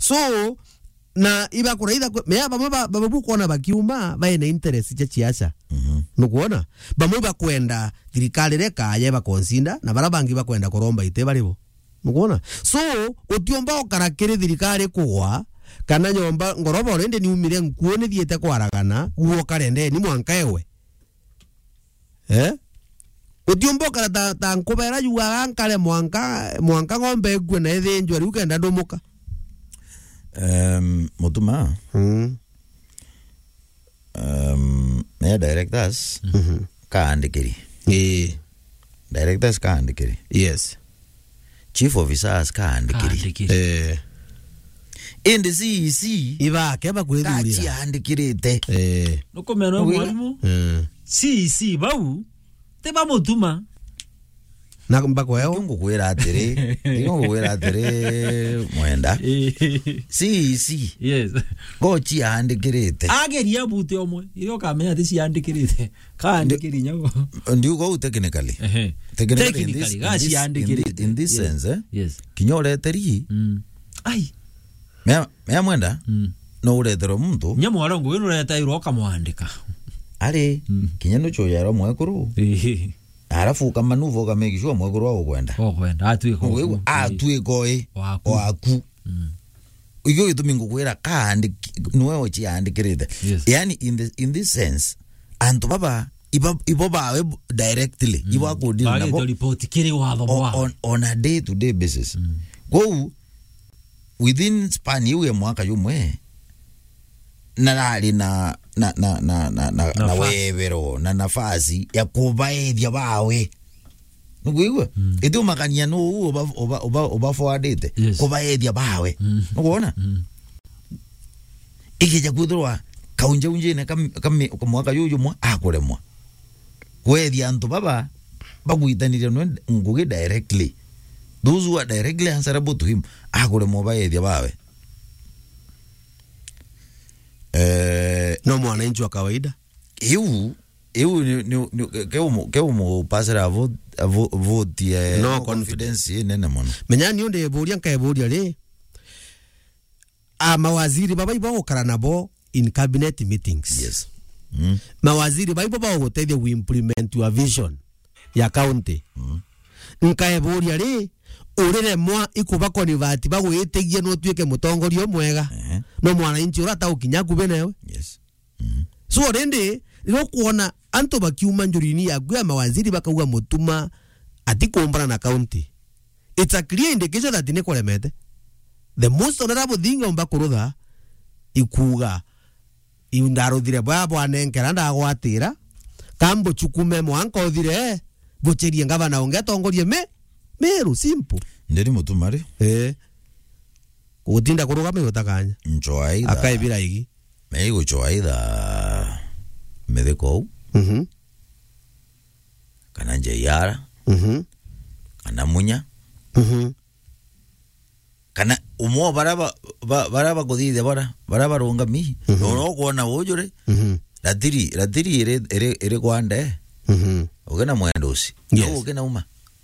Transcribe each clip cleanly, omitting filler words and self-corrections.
So na iba kuraitha mea babu kuona bakiuma bae na interest cha siasa nukuona bamwe bakwenda thirikari reka ye bakonsinda na barabangi bakwenda kuromba ite baribo nukuona so utiomba okarakire thirikari kugwa kana nyomba ngorobo rende ni umire nkuone thiete kwaragana uo karende ni mwanka ewe utiomba okara ta nkubera yuga nkale mwanka ngombe gwe na ethenjwa riu kenda ndomuka Mutuma me directors kaandikiri directors kaandikiri yes chief officers kaandikiri in the CEC iba keba kwethurira kaandikirite nukomeno mwalimu CEC bau te ba Mutuma na mbako yao ngukwira atiri mwenda CEC yes gochi andikirite ageria bute omwe iyo kamenya tisi andikirite kaandikiri nyago ndio go technically in this sense yes kinyore teri ai me mwenda no uretero muntu nyamo arongo wino reta iroka mwandika ari kinyano cho yaro mwekuru arafu kama nuvo kama ikishwa mwekuru wao kwenda atwiko waku iyo itumingo kwera kandi nuwe chi andikirite yani in this sense antu baba ibo bawe directly ibo akudira nabo report kiri wabo on a day to day basis go within span iwe mwaka yumwe nalali na wevero na nafasi ya kubaethia bawe nukuigwa itu makania no oba forwardete kubaethia bawe nukuona ikija kuthwa kaunja unjine kam mwaka yuyu mwa akuremwa kwethia antu baba bagwitanire no nguge directly those who are directly answerable to him akuremwa baethia bawe no mwananchi wa kawaida iu keu mu pasera vote no confidence nene mono menya ni onde boria nka boria le mawaziri baba ibo okara nabo in cabinet meetings yes mawaziri baba ibo bagotethia we implement your vision ya county nka boria le urire mwa ikuba nivati bagwitegie no tuike mutongorio mwega no mwananchi urata ukinya kubenewe yes so rende no kuona anto bakiuma njurini ya gwa mawaziri bakauga Mutuma atikombana na county it's a clear indication that ne kolemete the most honorable thing omba kurutha ikuga iundaro dire babo anenkera ndagwatira kambo chukume mwanka othire bocherie ngavana ongetongorie Meru simple ndiri Mutumari kutinda kurugama yotakanya njoaida akaibira igi meigo choaida medeko kana njeyara kana munya kana umo baraba kuthithia baraba runga mi no kuona wojure ratiri ere kwande ugena mwendosi ugena uma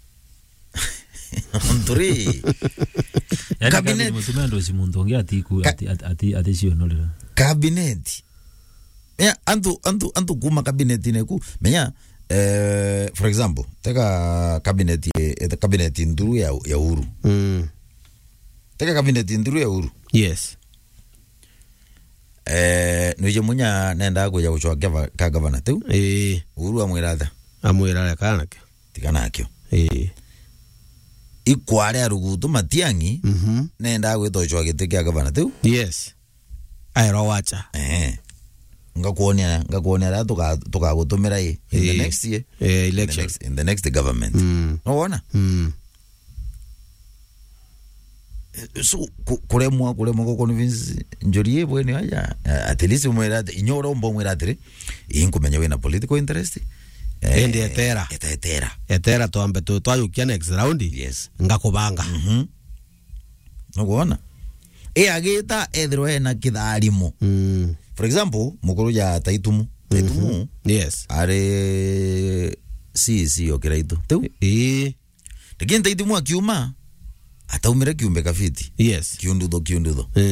Onturi cabinet mutumendo si muntu onge ati sionolera cabinet ya antu kuma cabinet neku menya for example teka cabinet nduru ya uru teka cabinet nduru ya uru yes noje munya nenda ko ya kuchwa ka governor tu uru amwirada kanake tikanakyo ikware arugutu matiangi nenda gwitochwa gite kya gavana tu yes aero wacha ngakuonia ra tukagutumira in the next year election in the next government no so kuremwa ko convince njori bwene aya at least mwera inyoro mbo mwera tire inkumenya we na political interest ende etera tuambe twayukia next round yes ngakubanga no kuona agita ethirwe na kitharimo for example mukuru ya taitumu yes are CC okiraito tu lakini taitumu akiuma ataumira kiumbe kafiti yes kiundudo